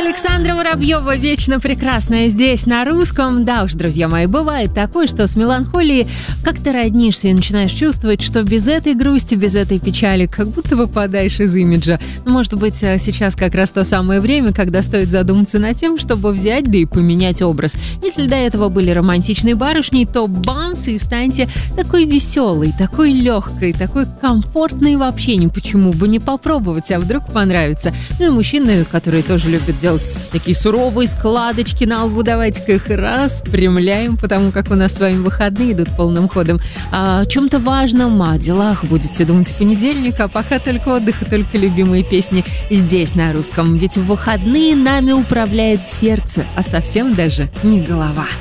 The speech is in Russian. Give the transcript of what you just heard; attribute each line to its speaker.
Speaker 1: Александра Воробьева, вечно прекрасная, здесь на русском. Да уж, друзья мои, бывает такое, что с меланхолией как-то роднишься и начинаешь чувствовать, что без этой грусти, без этой печали как будто выпадаешь из имиджа. Может быть, сейчас как раз то самое время, когда стоит задуматься над тем, чтобы взять, да и поменять образ. Если до этого были романтичные барышни, то бамс, и станьте такой веселой, такой легкой, такой комфортной в общении. Почему бы не попробовать, а вдруг понравится. Ну и мужчины, которые тоже любят делать такие суровые складочки на лбу, давайте-ка их распрямляем, потому как у нас с вами выходные идут полным ходом. О чем-то важном, о делах будете думать в понедельник, а пока только отдых и только любимые песни здесь на русском. Ведь в выходные нами управляет сердце, а совсем даже не голова.